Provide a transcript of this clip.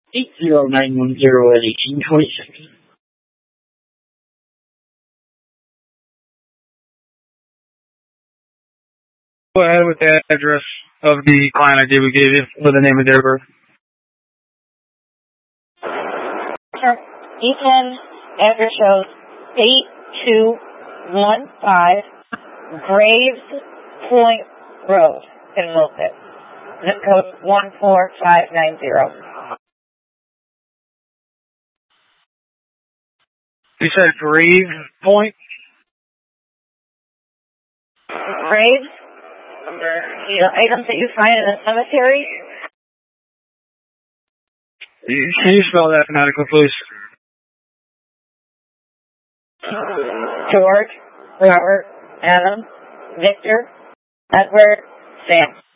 80910 at 1826. Go ahead with the address of the client ID we gave you with the name of their birth. Sure. Ethan address shows 8215 Graves Point Road in Milford. Zip code 14590. You said Graves Point? Graves? Items that you find in a cemetery? Can you spell that phonetically, please? George, Robert, Adam, Victor, Edward, Sam.